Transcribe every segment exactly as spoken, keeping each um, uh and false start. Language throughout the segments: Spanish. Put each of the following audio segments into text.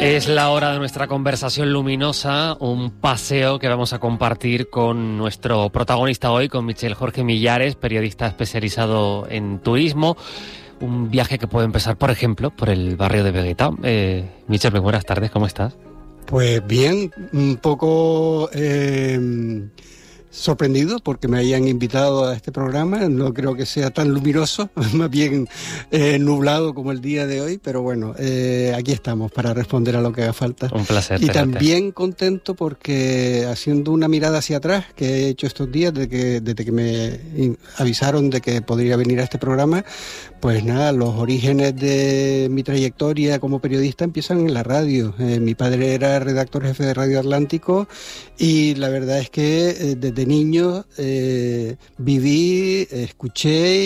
Es la hora de nuestra conversación luminosa, un paseo que vamos a compartir con nuestro protagonista hoy, con Michel Jorge Millares, periodista especializado en turismo. Un viaje que puede empezar, por ejemplo, por el barrio de Vegueta. Eh, Michel, muy buenas tardes, ¿cómo estás? Pues bien, un poco eh, sorprendido porque me hayan invitado a este programa. No creo que sea tan luminoso, más bien eh, nublado como el día de hoy, pero bueno, eh, aquí estamos para responder a lo que haga falta. Un placer. Y también contento porque, haciendo una mirada hacia atrás que he hecho estos días desde que, desde que me avisaron de que podría venir a este programa, pues nada, los orígenes de mi trayectoria como periodista empiezan en la radio. Eh, mi padre era redactor jefe de Radio Atlántico y la verdad es que eh, desde niño eh, viví, escuché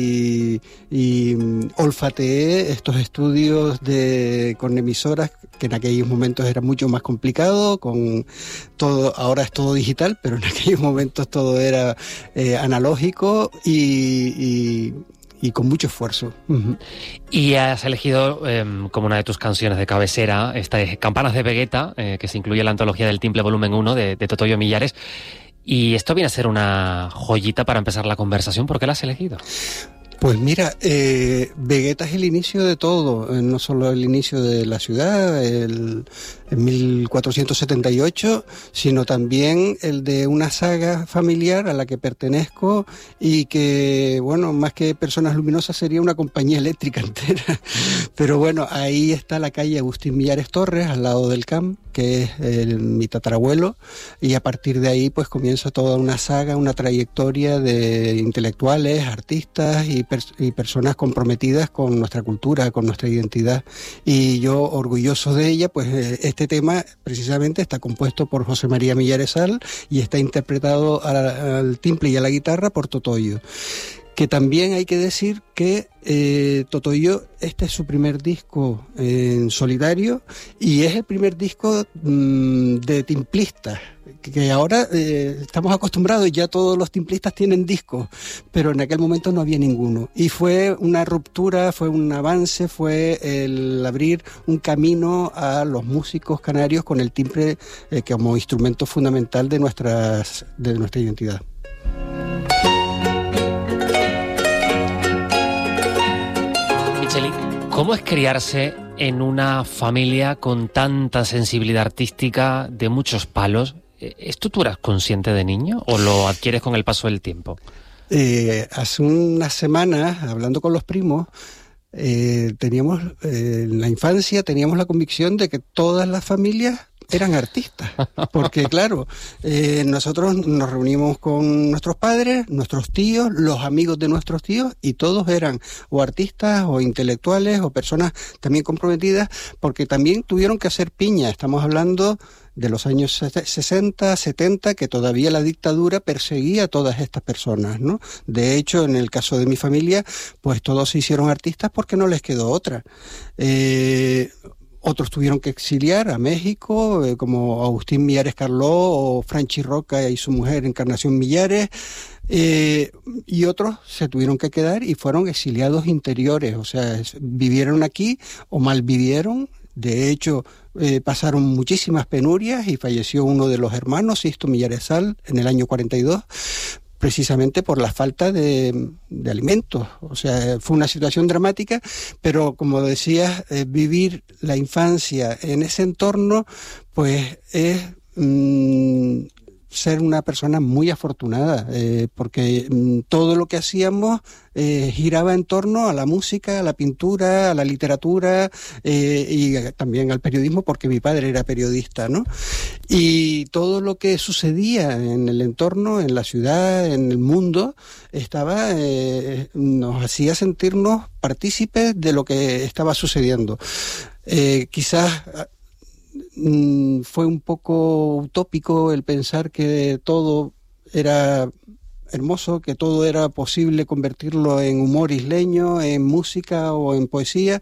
y, y um, olfateé estos estudios de, con emisoras que en aquellos momentos era mucho más complicado, con todo, ahora es todo digital, pero en aquellos momentos todo era eh, analógico y, y y con mucho esfuerzo. Uh-huh. Y has elegido eh, como una de tus canciones de cabecera esta de Campanas de Vegueta, eh, que se incluye en la antología del Timple volumen uno de, de Totoyo Millares. Y esto viene a ser una joyita para empezar la conversación. ¿Por qué la has elegido? Pues mira, eh, Vegueta es el inicio de todo, eh, no solo el inicio de la ciudad, el, en mil cuatrocientos setenta y ocho, sino también el de una saga familiar a la que pertenezco y que, bueno, más que Personas Luminosas sería una compañía eléctrica entera. Pero bueno, ahí está la calle Agustín Millares Torres, al lado del C A M, que es el, mi tatarabuelo, y a partir de ahí pues comienza toda una saga, una trayectoria de intelectuales, artistas y y personas comprometidas con nuestra cultura, con nuestra identidad. Y yo, orgulloso de ella, pues este tema precisamente está compuesto por José María Millares Sal y está interpretado al, al timple y a la guitarra por Totoyo. Que también hay que decir que eh, Totoyo, este es su primer disco en solitario y es el primer disco mmm, de timplistas, que, que ahora eh, estamos acostumbrados, ya todos los timplistas tienen discos, pero en aquel momento no había ninguno. Y fue una ruptura, fue un avance, fue el abrir un camino a los músicos canarios con el timbre eh, como instrumento fundamental de, nuestras, de nuestra identidad. ¿Cómo es criarse en una familia con tanta sensibilidad artística, de muchos palos? ¿Esto tú eras consciente de niño o lo adquieres con el paso del tiempo? Eh, hace unas semanas, hablando con los primos, eh, teníamos eh, en la infancia teníamos la convicción de que todas las familias eran artistas, porque claro, eh, nosotros nos reunimos con nuestros padres, nuestros tíos, los amigos de nuestros tíos, y todos eran o artistas o intelectuales o personas también comprometidas, porque también tuvieron que hacer piña. Estamos hablando de los años sesenta, setenta, que todavía la dictadura perseguía a todas estas personas, ¿no? De hecho, en el caso de mi familia, pues todos se hicieron artistas porque no les quedó otra. Eh... Otros tuvieron que exiliar a México, eh, como Agustín Millares Carló o Franchi Roca y su mujer Encarnación Millares, eh, y otros se tuvieron que quedar y fueron exiliados interiores, o sea, vivieron aquí o malvivieron. De hecho, eh, pasaron muchísimas penurias y falleció uno de los hermanos, Sisto Millares Sal, en el año cuarenta y dos, precisamente por la falta de, de alimentos. O sea, fue una situación dramática, pero como decías, eh, vivir la infancia en ese entorno, pues es mmm, ser una persona muy afortunada, eh, porque mmm, todo lo que hacíamos eh, giraba en torno a la música, a la pintura, a la literatura eh, y también al periodismo, porque mi padre era periodista, ¿no? Y todo lo que sucedía en el entorno, en la ciudad, en el mundo, estaba eh, nos hacía sentirnos partícipes de lo que estaba sucediendo. Eh, quizás mm, fue un poco utópico el pensar que todo era hermoso, que todo era posible convertirlo en humor isleño, en música o en poesía,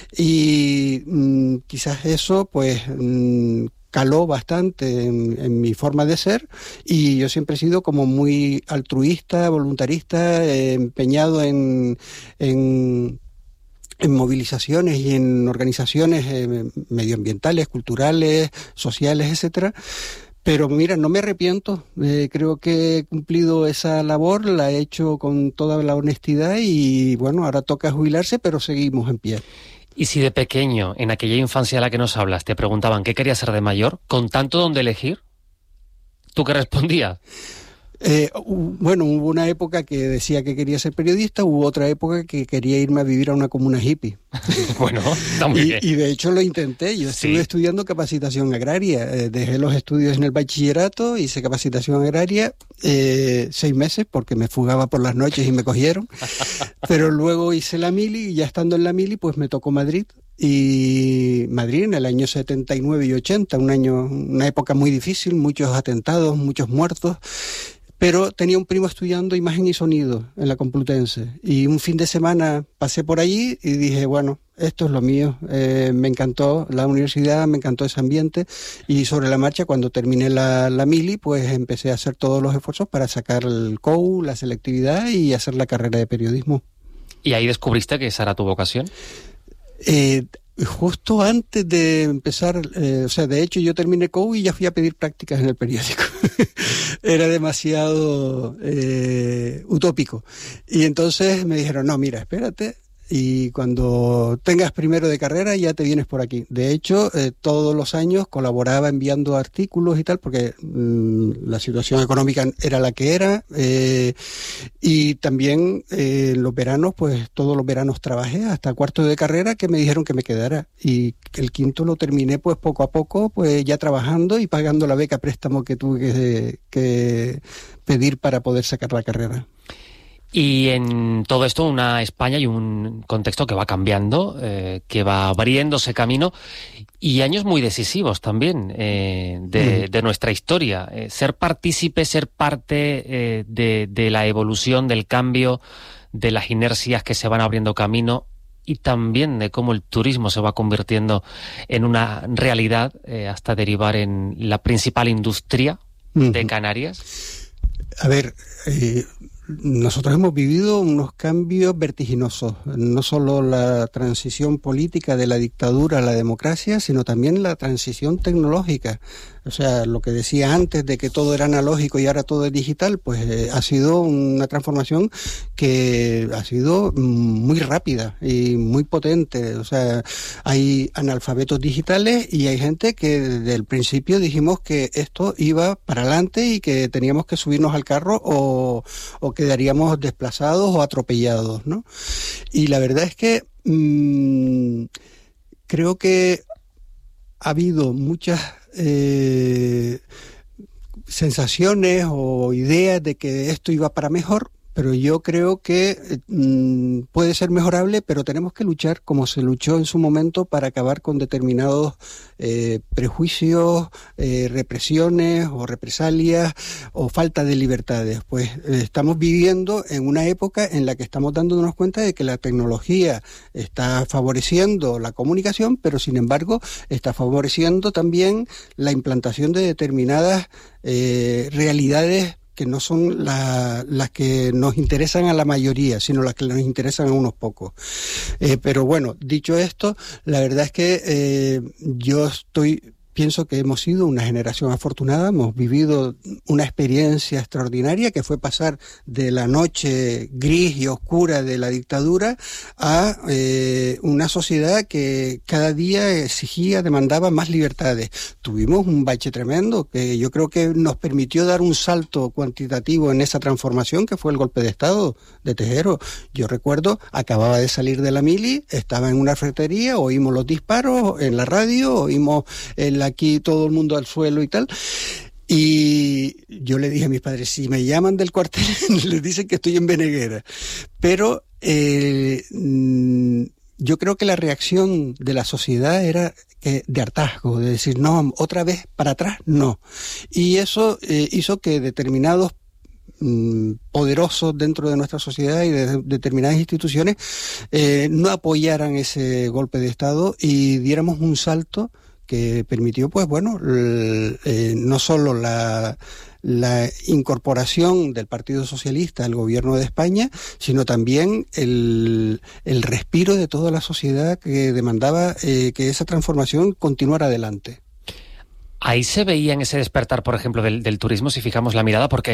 y mmm, quizás eso pues mmm, caló bastante en, en mi forma de ser, y yo siempre he sido como muy altruista, voluntarista, eh, empeñado en, en en movilizaciones y en organizaciones eh, medioambientales, culturales, sociales, etcétera. Pero mira, no me arrepiento, eh, creo que he cumplido esa labor, la he hecho con toda la honestidad y bueno, ahora toca jubilarse, pero seguimos en pie. Y si de pequeño, en aquella infancia de la que nos hablas, te preguntaban qué querías ser de mayor, con tanto donde elegir, ¿tú qué respondías? Eh, bueno, hubo una época que decía que quería ser periodista, hubo otra época que quería irme a vivir a una comuna hippie. Bueno, está muy y, bien. Y de hecho lo intenté, yo estuve sí. estudiando capacitación agraria, eh, dejé los estudios en el bachillerato, hice capacitación agraria eh, seis meses porque me fugaba por las noches y me cogieron, pero luego hice la mili y ya estando en la mili pues me tocó Madrid. Y Madrid en el año setenta y nueve y ochenta, un año, una época muy difícil, muchos atentados, muchos muertos. Pero tenía un primo estudiando imagen y sonido en la Complutense y un fin de semana pasé por allí y dije, bueno, esto es lo mío, eh, me encantó la universidad, me encantó ese ambiente y sobre la marcha cuando terminé la, la mili pues empecé a hacer todos los esfuerzos para sacar el C O U, la selectividad y hacer la carrera de periodismo. ¿Y ahí descubriste que esa era tu vocación? Eh, justo antes de empezar, eh, o sea, de hecho yo terminé C O U y ya fui a pedir prácticas en el periódico. Era demasiado eh, utópico. Y entonces me dijeron, no, mira, espérate, y cuando tengas primero de carrera ya te vienes por aquí. De hecho, eh, todos los años colaboraba enviando artículos y tal, porque mmm, la situación económica era la que era, eh, y también eh, los veranos, pues todos los veranos trabajé hasta cuarto de carrera que me dijeron que me quedara, y el quinto lo terminé pues poco a poco, pues ya trabajando y pagando la beca préstamo que tuve que, que pedir para poder sacar la carrera. Y en todo esto una España y un contexto que va cambiando, eh, que va abriéndose camino y años muy decisivos también eh, de, de nuestra historia. Eh, ser partícipe, ser parte eh, de, de la evolución, del cambio, de las inercias que se van abriendo camino y también de cómo el turismo se va convirtiendo en una realidad eh, hasta derivar en la principal industria uh-huh. de Canarias. A ver... Eh... Nosotros hemos vivido unos cambios vertiginosos, no solo la transición política de la dictadura a la democracia, sino también la transición tecnológica. O sea, lo que decía antes de que todo era analógico y ahora todo es digital, pues eh, ha sido una transformación que ha sido muy rápida y muy potente. O sea, hay analfabetos digitales y hay gente que desde el principio dijimos que esto iba para adelante y que teníamos que subirnos al carro o, o quedaríamos desplazados o atropellados, ¿no? Y la verdad es que mmm, creo que ha habido muchas eh, sensaciones o ideas de que esto iba para mejor, pero yo creo que mm, puede ser mejorable, pero tenemos que luchar como se luchó en su momento para acabar con determinados eh, prejuicios, eh, represiones o represalias o falta de libertades. Pues eh, estamos viviendo en una época en la que estamos dándonos cuenta de que la tecnología está favoreciendo la comunicación, pero sin embargo está favoreciendo también la implantación de determinadas eh, realidades que no son la, las que nos interesan a la mayoría, sino las que nos interesan a unos pocos. Eh, pero bueno, dicho esto, la verdad es que eh, yo estoy... Pienso que hemos sido una generación afortunada, hemos vivido una experiencia extraordinaria que fue pasar de la noche gris y oscura de la dictadura a eh, una sociedad que cada día exigía, demandaba más libertades. Tuvimos un bache tremendo que yo creo que nos permitió dar un salto cuantitativo en esa transformación que fue el golpe de Estado de Tejero. Yo recuerdo, acababa de salir de la mili, estaba en una ferretería, oímos los disparos en la radio, oímos el aquí todo el mundo al suelo y tal, y yo le dije a mis padres, si me llaman del cuartel les dicen que estoy en Beneguera, pero eh, yo creo que la reacción de la sociedad era que, de hartazgo, de decir, no, otra vez para atrás, no, y eso eh, hizo que determinados poderosos dentro de nuestra sociedad y de determinadas instituciones eh, no apoyaran ese golpe de Estado y diéramos un salto que permitió, pues bueno, eh, no solo la, la incorporación del Partido Socialista al gobierno de España, sino también el, el respiro de toda la sociedad que demandaba eh, que esa transformación continuara adelante. Ahí se veía en ese despertar, por ejemplo, del, del turismo, si fijamos la mirada, porque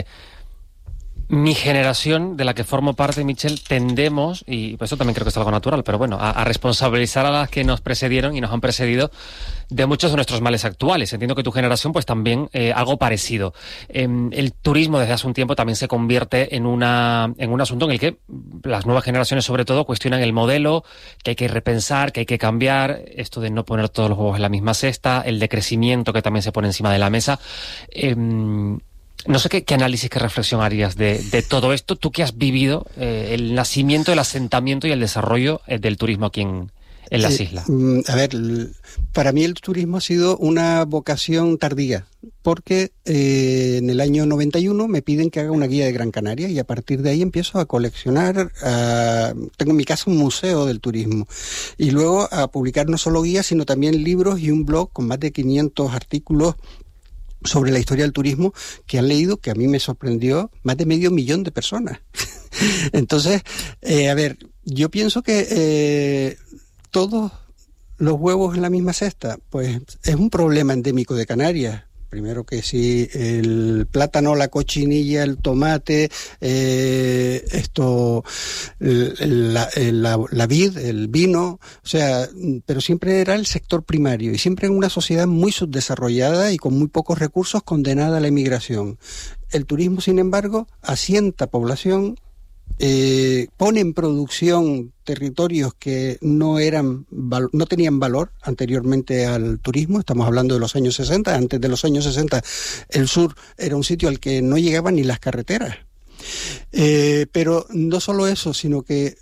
mi generación, de la que formo parte, Michel, tendemos, y eso también creo que es algo natural, pero bueno, a, a responsabilizar a las que nos precedieron y nos han precedido de muchos de nuestros males actuales. Entiendo que tu generación, pues también eh, algo parecido. Eh, el turismo desde hace un tiempo también se convierte en una en un asunto en el que las nuevas generaciones, sobre todo, cuestionan el modelo, que hay que repensar, que hay que cambiar, esto de no poner todos los huevos en la misma cesta, el decrecimiento que también se pone encima de la mesa. Eh, No sé qué, qué análisis, qué reflexión harías de, de todo esto, tú que has vivido eh, el nacimiento, el asentamiento y el desarrollo eh, del turismo aquí en, en las eh, islas. A ver, para mí el turismo ha sido una vocación tardía, porque eh, en el año noventa y uno me piden que haga una guía de Gran Canaria y a partir de ahí empiezo a coleccionar, a, tengo en mi casa un museo del turismo y luego a publicar no solo guías, sino también libros y un blog con más de quinientos artículos sobre la historia del turismo que han leído, que a mí me sorprendió, más de medio millón de personas. Entonces, eh, a ver, yo pienso que eh, todos los huevos en la misma cesta, pues es un problema endémico de Canarias. Primero que si el plátano, la cochinilla, el tomate, eh, esto, la, la, la vid, el vino, o sea, pero siempre era el sector primario y siempre en una sociedad muy subdesarrollada y con muy pocos recursos condenada a la emigración. El turismo, sin embargo, asienta población, eh, pone en producción territorios que no eran no tenían valor anteriormente al turismo. Estamos hablando de los años sesenta. Antes de los años sesenta el sur era un sitio al que no llegaban ni las carreteras. Eh, pero no solo eso, sino que